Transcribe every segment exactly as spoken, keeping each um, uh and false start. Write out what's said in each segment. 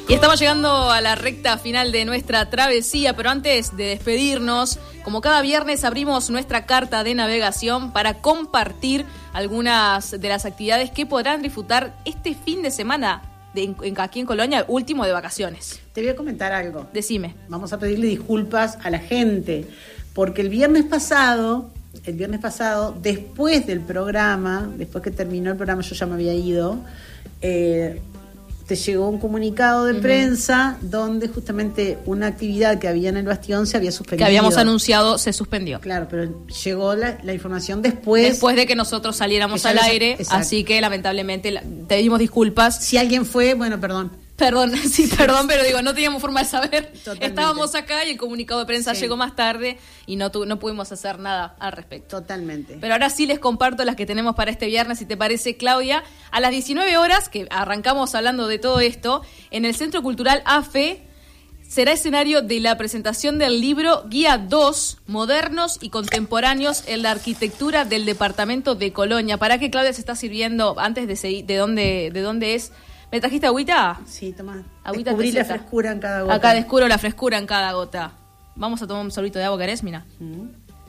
Y estamos llegando a la recta final de nuestra travesía, pero antes de despedirnos, como cada viernes abrimos nuestra carta de navegación para compartir algunas de las actividades que podrán disfrutar este fin de semana de, en, aquí en Colonia, último de vacaciones. Te voy a comentar algo. Decime. Vamos a pedirle disculpas a la gente, porque el viernes pasado, el viernes pasado, después del programa, después que terminó el programa, yo ya me había ido, eh, te llegó un comunicado de uh-huh. prensa donde justamente una actividad que había en el Bastión se había suspendido. Que habíamos anunciado se suspendió. Claro, pero llegó la, la información después. Después de que nosotros saliéramos al aire, exacto. Así que lamentablemente la, te dimos disculpas. Si alguien fue, bueno, perdón. Perdón, sí, perdón, pero digo, no teníamos forma de saber. Totalmente. Estábamos acá y el comunicado de prensa sí. llegó más tarde y no, tu, no pudimos hacer nada al respecto. Totalmente. Pero ahora sí les comparto las que tenemos para este viernes, si te parece, Claudia. A las diecinueve horas, que arrancamos hablando de todo esto, en el Centro Cultural A F E será escenario de la presentación del libro Guía dos, Modernos y Contemporáneos en la Arquitectura del Departamento de Colonia. ¿Para qué, Claudia, se está sirviendo antes de seguir, de dónde, de dónde es? ¿Me trajiste agüita? Sí, toma. Agüita. Descubrí la frescura en cada gota. Acá descubro la frescura en cada gota. Vamos a tomar un sorbito de agua, ¿querés? Mira. Mm.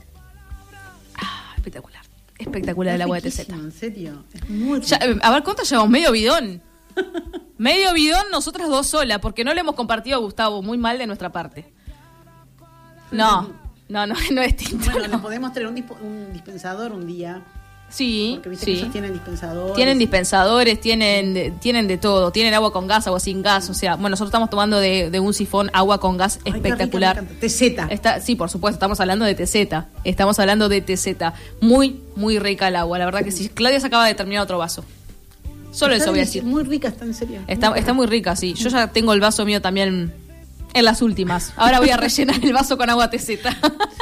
Ah, espectacular. Espectacular es el agua de T Z. En serio. Es muy ya, a ver, ¿cuánto llevamos? Medio bidón. Medio bidón, nosotras dos solas, porque no le hemos compartido a Gustavo. Muy mal de nuestra parte. No, no, no, no es tinto. Bueno, no. nos podemos traer un, disp- un dispensador un día. Sí, porque viste sí. que ellos tienen dispensadores. Tienen dispensadores, tienen de, tienen de todo. Tienen agua con gas, agua sin gas. O sea, bueno, nosotros estamos tomando de, de un sifón agua con gas Ay, espectacular. Rica, T Z. Está, sí, por supuesto, estamos hablando de T Z. Estamos hablando de T Z. Muy, muy rica el agua. La verdad que sí. Claudia se acaba de terminar otro vaso. Solo está eso voy a decir. Muy rica, está en serio. Está muy, está muy rica, sí. Yo ya tengo el vaso mío también en las últimas. Ahora voy a rellenar el vaso con agua T Z.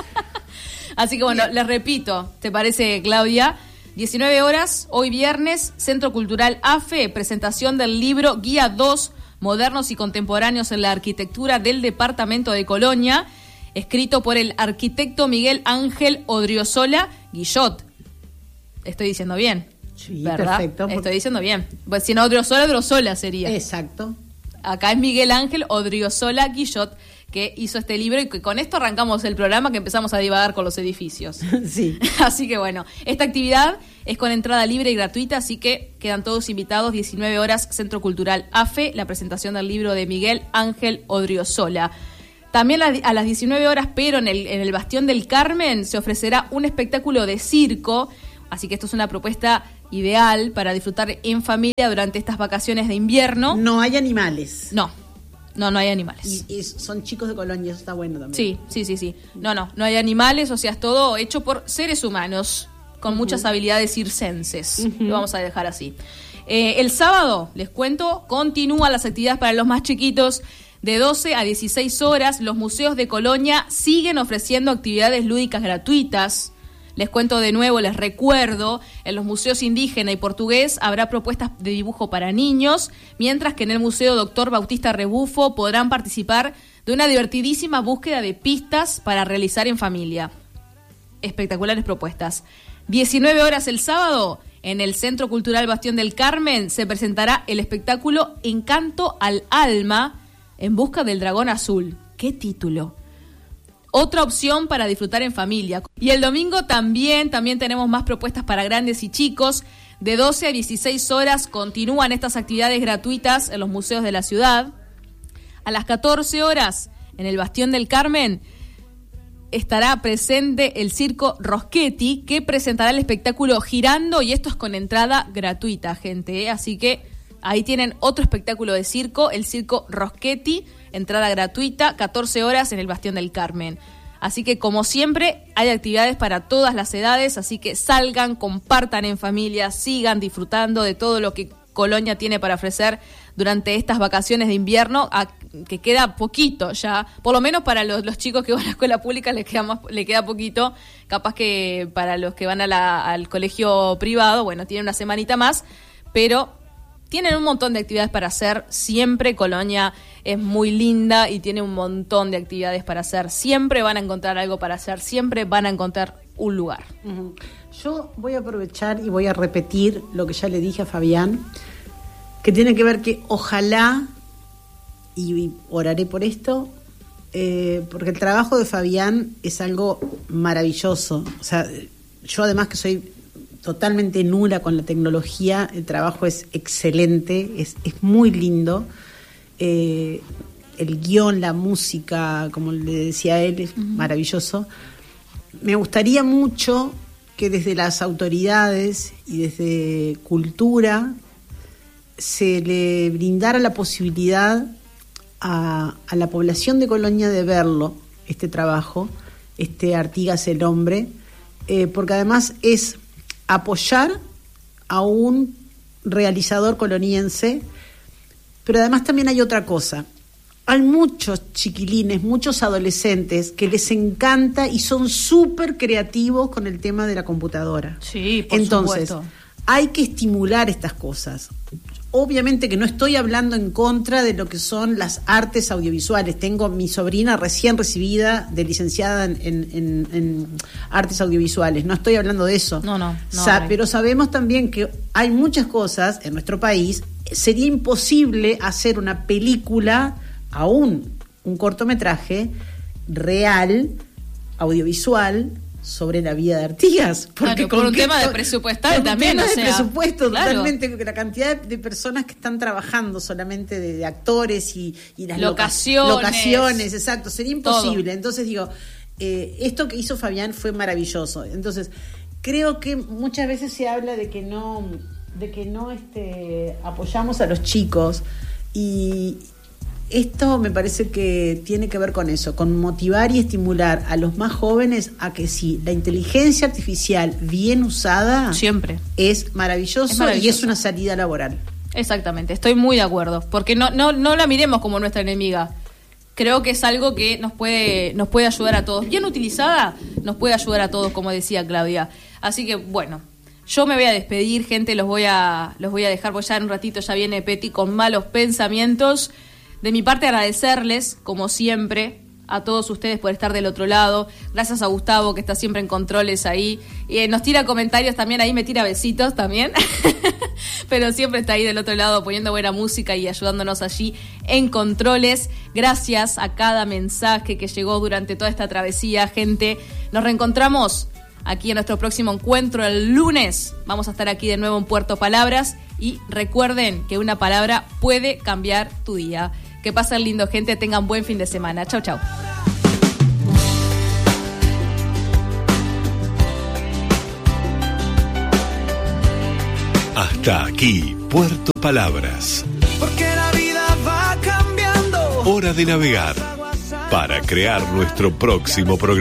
Así que bueno, les repito, ¿te parece, Claudia? diecinueve horas, hoy viernes, Centro Cultural A F E, presentación del libro Guía dos, Modernos y Contemporáneos en la Arquitectura del Departamento de Colonia, escrito por el arquitecto Miguel Ángel Odriozola Guillot. Estoy diciendo bien, sí, ¿verdad? Perfecto. Estoy diciendo bien. Pues si no Odriozola, Odriozola sería. Exacto. Acá es Miguel Ángel Odriozola Guillot, que hizo este libro y que con esto arrancamos el programa, que empezamos a divagar con los edificios. Sí. Así que bueno, esta actividad es con entrada libre y gratuita, así que quedan todos invitados, diecinueve horas, Centro Cultural A F E, la presentación del libro de Miguel Ángel Odriozola. También a las diecinueve horas, pero en el, en el Bastión del Carmen, se ofrecerá un espectáculo de circo, así que esto es una propuesta ideal para disfrutar en familia durante estas vacaciones de invierno. No hay animales. No. No, no hay animales. Y, y son chicos de Colonia, eso está bueno también. Sí, sí, sí, sí. No, no, no hay animales, o sea, es todo hecho por seres humanos con uh-huh. muchas habilidades circenses. Uh-huh. Lo vamos a dejar así. Eh, el sábado, les cuento, continúan las actividades para los más chiquitos. De doce a dieciséis horas, los museos de Colonia siguen ofreciendo actividades lúdicas gratuitas. Les cuento de nuevo, les recuerdo, en los museos indígena y portugués habrá propuestas de dibujo para niños, mientras que en el Museo Doctor Bautista Rebufo podrán participar de una divertidísima búsqueda de pistas para realizar en familia. Espectaculares propuestas. diecinueve horas el sábado, en el Centro Cultural Bastión del Carmen, se presentará el espectáculo Encanto al Alma, en busca del dragón azul. ¡Qué título! Otra opción para disfrutar en familia. Y el domingo también, también tenemos más propuestas para grandes y chicos. De doce a dieciséis horas continúan estas actividades gratuitas en los museos de la ciudad. A las catorce horas, en el Bastión del Carmen, estará presente el Circo Roschetti, que presentará el espectáculo Girando, y esto es con entrada gratuita, gente, ¿eh? Así que ahí tienen otro espectáculo de circo, el Circo Roschetti, entrada gratuita, catorce horas en el Bastión del Carmen. Así que, como siempre, hay actividades para todas las edades, así que salgan, compartan en familia, sigan disfrutando de todo lo que Colonia tiene para ofrecer durante estas vacaciones de invierno, a, que queda poquito ya, por lo menos para los, los chicos que van a la escuela pública les queda, más, les queda poquito, capaz que para los que van a la, al colegio privado, bueno, tienen una semanita más, pero tienen un montón de actividades para hacer. Siempre Colonia es muy linda y tiene un montón de actividades para hacer. Siempre van a encontrar algo para hacer, siempre van a encontrar un lugar. Uh-huh. Yo voy a aprovechar y voy a repetir lo que ya le dije a Fabián, que tiene que ver que ojalá y oraré por esto, eh, porque el trabajo de Fabián es algo maravilloso. O sea, yo además que soy totalmente nula con la tecnología, el trabajo es excelente, es, es muy lindo. Eh, el guión, la música, como le decía él, es uh-huh. maravilloso. Me gustaría mucho que desde las autoridades y desde cultura se le brindara la posibilidad a, a la población de Colonia de verlo, este trabajo, este Artigas el hombre, eh, porque además es apoyar a un realizador coloniense, pero además también hay otra cosa. Hay muchos chiquilines, muchos adolescentes que les encanta y son súper creativos con el tema de la computadora. Sí, por Entonces, supuesto. Hay que estimular estas cosas. Obviamente que no estoy hablando en contra de lo que son las artes audiovisuales. Tengo mi sobrina recién recibida de licenciada en, en, en, en artes audiovisuales. No estoy hablando de eso. No, no. no Sa- pero sabemos también que hay muchas cosas en nuestro país. Sería imposible hacer una película, aún un cortometraje real, audiovisual, sobre la vida de Artigas, porque claro, por un tema de presupuestal por también, un tema o de sea, presupuesto, claro. totalmente, la cantidad de personas que están trabajando solamente de, de actores y, y las locaciones, loca- locaciones, exacto, sería imposible. Todo. Entonces digo, eh, esto que hizo Fabián fue maravilloso. Entonces creo que muchas veces se habla de que no, de que no este, apoyamos a los chicos, y esto me parece que tiene que ver con eso, con motivar y estimular a los más jóvenes a que sí, la inteligencia artificial bien usada siempre es maravilloso, es maravilloso. Y es una salida laboral. Exactamente, estoy muy de acuerdo, porque no, no, no la miremos como nuestra enemiga. Creo que es algo que nos puede, nos puede ayudar a todos. Bien utilizada, nos puede ayudar a todos, como decía Claudia. Así que, bueno, yo me voy a despedir, gente, los voy a, los voy a dejar, porque ya en un ratito ya viene Peti con malos pensamientos. De mi parte, agradecerles, como siempre, a todos ustedes por estar del otro lado. Gracias a Gustavo, que está siempre en controles ahí. Y eh, nos tira comentarios también, ahí me tira besitos también. Pero siempre está ahí del otro lado poniendo buena música y ayudándonos allí en controles. Gracias a cada mensaje que llegó durante toda esta travesía, gente. Nos reencontramos aquí en nuestro próximo encuentro el lunes. Vamos a estar aquí de nuevo en Puerto Palabras. Y recuerden que una palabra puede cambiar tu día. Que pasen lindo, gente. Tengan buen fin de semana. Chau, chau. Hasta aquí, Puerto Palabras. Porque la vida va cambiando. Hora de navegar para crear nuestro próximo programa.